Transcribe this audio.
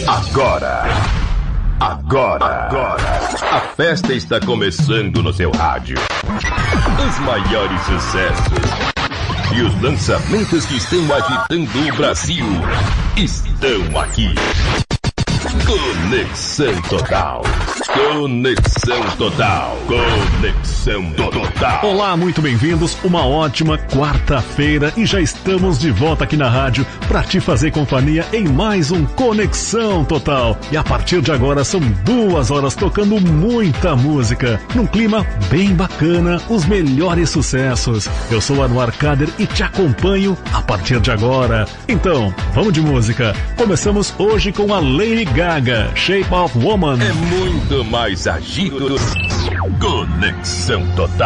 Agora, a festa está começando no seu rádio. Os maiores sucessos e os lançamentos que estão agitando o Brasil estão aqui. Conexão Total. Conexão Total. Conexão Total. Olá, muito bem-vindos. Uma ótima quarta-feira e já estamos de volta aqui na rádio para te fazer companhia em mais um Conexão Total. E a partir de agora são 2 horas tocando muita música, num clima bem bacana, os melhores sucessos. Eu sou Anwar Kader e te acompanho a partir de agora. Então, vamos de música. Começamos hoje com a Lady Gaga, Shape of Woman. É muito mais agito. Conexão Total.